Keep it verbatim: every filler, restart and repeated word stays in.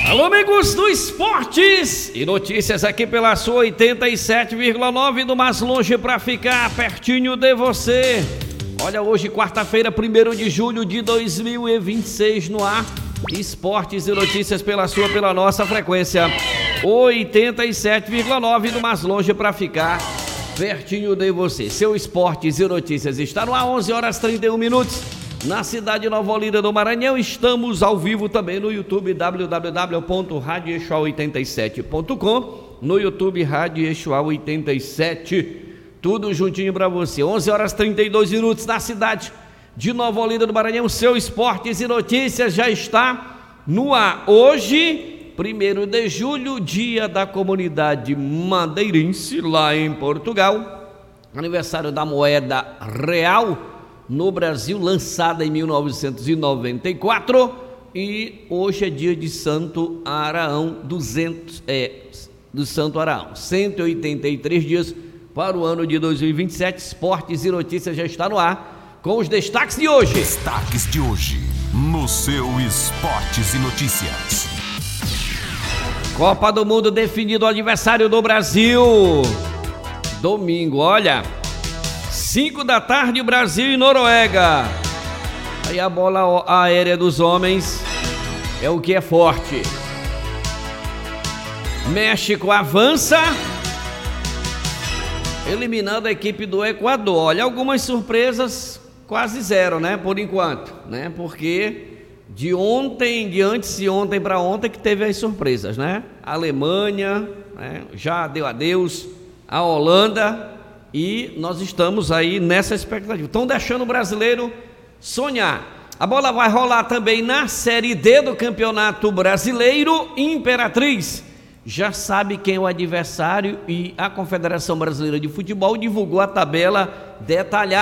Alô, amigos do Esportes e Notícias aqui pela sua oitenta e sete vírgula nove, do mais longe pra ficar pertinho de você. Olha, hoje, quarta-feira, primeiro de julho de dois mil e vinte e seis, no ar, Esportes e Notícias pela sua, pela nossa frequência oitenta e sete vírgula nove, do mais longe pra ficar pertinho de você. Seu Esportes e Notícias está no ar, onze horas e trinta e um minutos. Na cidade de Nova Olinda do Maranhão, estamos ao vivo também no YouTube, w w w ponto rádio eixuá oitenta e sete ponto com, no YouTube Rádio Eixuá oitenta e sete, tudo juntinho para você. onze horas e trinta e dois minutos na cidade de Nova Olinda do Maranhão, seu Esportes e Notícias já está no ar. Hoje, primeiro de julho, dia da comunidade madeirense lá em Portugal, aniversário da moeda real no Brasil, lançada em mil novecentos e noventa e quatro, e hoje é dia de Santo Araão, duzentos, é, do Santo Araão, cento e oitenta e três dias para o ano de dois mil e vinte e sete. Esportes e Notícias já está no ar, com os destaques de hoje. Destaques de hoje, no seu Esportes e Notícias. Copa do Mundo definido o aniversário do Brasil. Domingo, olha, cinco da tarde, Brasil e Noruega. Aí a bola aérea dos homens é o que é forte. México avança, eliminando a equipe do Equador. Olha, algumas surpresas, quase zero, né? Por enquanto, né? Porque de ontem, de antes de ontem para ontem que teve as surpresas, né? A Alemanha, né, já deu adeus, a Holanda. E nós estamos aí nessa expectativa. Estão deixando o brasileiro sonhar. A bola vai rolar também na Série D do Campeonato Brasileiro. Imperatriz já sabe quem é o adversário e a Confederação Brasileira de Futebol divulgou a tabela detalhada.